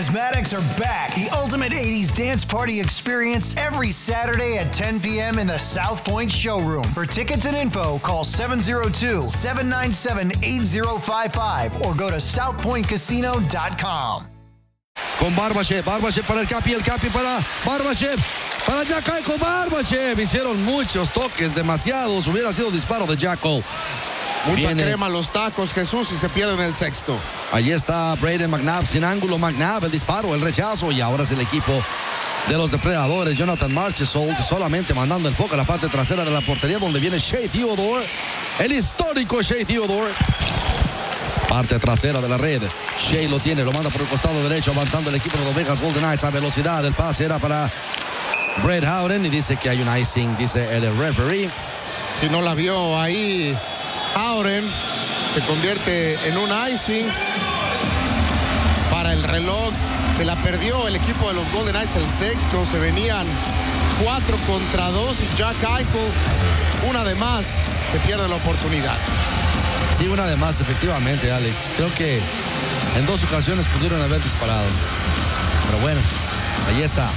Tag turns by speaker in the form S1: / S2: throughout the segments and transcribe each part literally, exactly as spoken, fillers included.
S1: Charismatics are back. The ultimate eighties dance party experience every Saturday at ten p.m. in the South Point showroom. For tickets and info, call seven oh two, seven nine seven, eight oh five five or go to south point casino dot com.
S2: Con Barbashev, Barbashev para el Capi, el Capi para Barbashev, para Jack Eichel, Barbashev. Hicieron muchos toques, demasiados. Hubiera sido disparo de Jack Eichel.
S3: Mucha
S2: Viene.
S3: crema los tacos, Jesús, y se pierde en el sexto.
S2: Allí está Braden McNabb, sin ángulo McNabb, el disparo, el rechazo, y ahora es el equipo de los depredadores. Jonathan Marchessault solamente mandando el puck a la parte trasera de la portería, donde viene Shea Theodore, el histórico Shea Theodore. Parte trasera de la red. Shea lo tiene, lo manda por el costado derecho, avanzando el equipo de los Vegas Golden Knights a velocidad. El pase era para Brett Howden y dice que hay un icing, dice el referee.
S3: Si no la vio ahí, Howden se convierte en un icing para el reloj. Se la perdió el equipo de los Golden Knights, el sexto. Se venían cuatro contra dos y Jack Eichel, una de más, se pierde la oportunidad.
S2: Sí, una de más, efectivamente, Alex. Creo que en dos ocasiones pudieron haber disparado. Pero bueno, ahí está.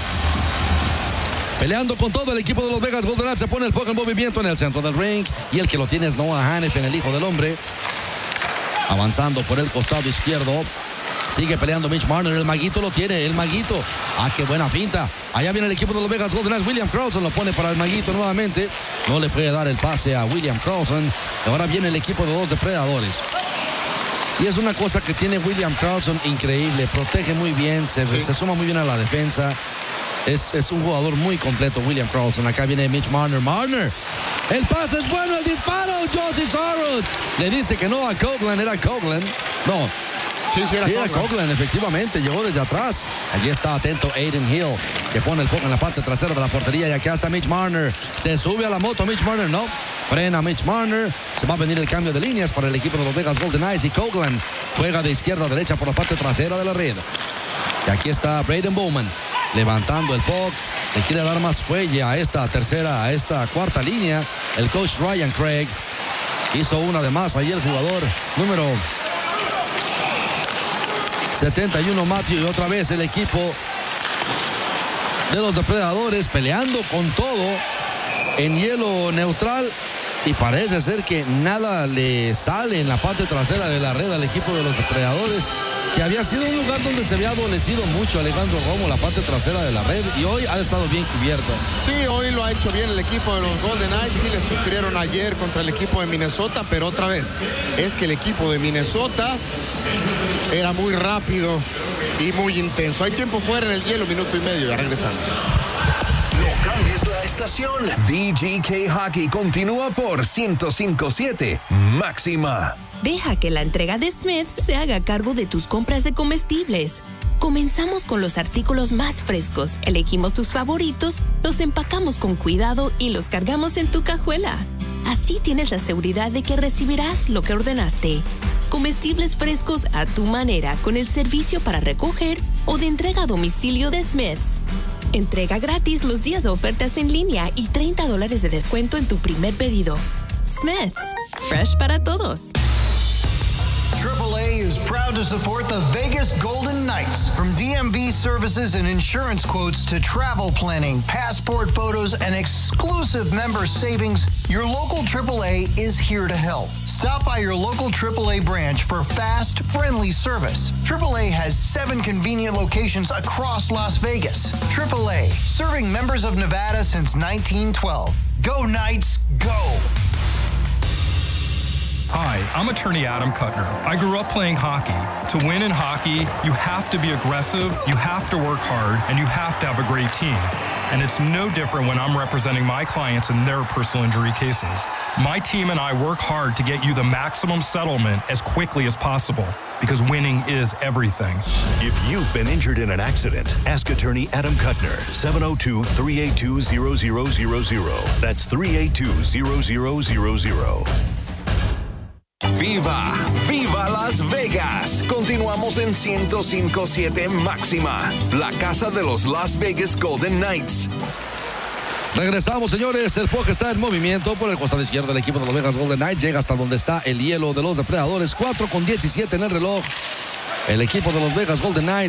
S2: Peleando con todo el equipo de los Vegas Golden Knights. Se pone el puck en movimiento en el centro del ring. Y el que lo tiene es Noah Hanifin, el hijo del hombre. Avanzando por el costado izquierdo. Sigue peleando Mitch Marner. El maguito lo tiene. El maguito. Ah, qué buena finta. Allá viene el equipo de los Vegas Golden Knights. William Karlsson lo pone para el maguito nuevamente. No le puede dar el pase a William Karlsson. Ahora viene el equipo de los depredadores. Y es una cosa que tiene William Karlsson increíble. Protege muy bien. Se,
S3: sí.
S2: se suma muy bien a la defensa. Es, es un jugador muy completo, William Karlsson. Acá viene Mitch Marner. Marner. El pase es bueno. El disparo. Josie Soros. Le dice que no a Coughlin. Era Coughlin. No.
S3: Sí, sí, era,
S2: sí, era Coughlin, efectivamente. Llegó desde atrás. Allí está atento Aiden Hill, que pone el puck en la parte trasera de la portería. Y acá está Mitch Marner. Se sube a la moto Mitch Marner. No. Frena Mitch Marner. Se va a venir el cambio de líneas para el equipo de los Vegas Golden Knights. Y Coughlin juega de izquierda a derecha por la parte trasera de la red. Y aquí está Braden Bowman levantando el puck. Le quiere dar más fuelle a esta tercera, a esta cuarta línea. El coach Ryan Craig hizo una de más. Ahí el jugador número setenta y uno, Matthew. Y otra vez el equipo de los depredadores peleando con todo en hielo neutral. Y parece ser que nada le sale en la parte trasera de la red al equipo de los depredadores, que había sido un lugar donde se había adolecido mucho Alejandro Romo, la parte trasera de la red, y hoy ha estado bien cubierto.
S3: Sí, hoy lo ha hecho bien el equipo de los Golden Knights. Sí, le sufrieron ayer contra el equipo de Minnesota, pero otra vez, es que el equipo de Minnesota era muy rápido y muy intenso. Hay tiempo fuera en el hielo, minuto y medio, ya regresamos.
S4: No cambies la estación. V G K Hockey continúa por ciento cinco punto siete Máxima.
S5: Deja que la entrega de Smith's se haga cargo de tus compras de comestibles. Comenzamos con los artículos más frescos, elegimos tus favoritos, los empacamos con cuidado y los cargamos en tu cajuela. Así tienes la seguridad de que recibirás lo que ordenaste. Comestibles frescos a tu manera con el servicio para recoger o de entrega a domicilio de Smith's. Entrega gratis los días de ofertas en línea y treinta dólares de descuento en tu primer pedido. Smith's, fresh para todos.
S1: triple A is proud to support the Vegas Golden Knights. From D M V services and insurance quotes to travel planning, passport photos, and exclusive member savings, your local triple A is here to help. Stop by your local triple A branch for fast, friendly service. triple A has seven convenient locations across Las Vegas. triple A, serving members of Nevada since nineteen twelve. Go Knights, go!
S6: Hi, I'm attorney Adam Kuttner. I grew up playing hockey. To win in hockey, you have to be aggressive, you have to work hard, and you have to have a great team. And it's no different when I'm representing my clients in their personal injury cases. My team and I work hard to get you the maximum settlement as quickly as possible, because winning is everything.
S7: If you've been injured in an accident, ask attorney Adam Kuttner, seven oh two, three eight two, zero zero zero zero. That's three eight two, zero zero zero zero.
S4: ¡Viva! ¡Viva Las Vegas! Continuamos en ciento cinco punto siete Máxima, la casa de los Las Vegas Golden Knights.
S2: Regresamos, señores. El puck está en movimiento por el costado izquierdo del equipo de los Vegas Golden Knights. Llega hasta donde está el hielo de los depredadores. cuatro con diecisiete en el reloj. El equipo de los Vegas Golden Knights